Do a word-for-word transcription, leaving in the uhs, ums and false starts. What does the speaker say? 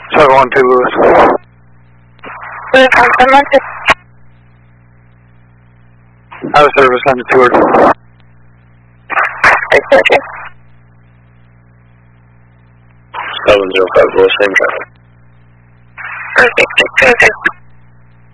seven one two Lewis. Lewis on seven one two. Out of service on the tour. seven zero five Lewis, same traffic. Okay,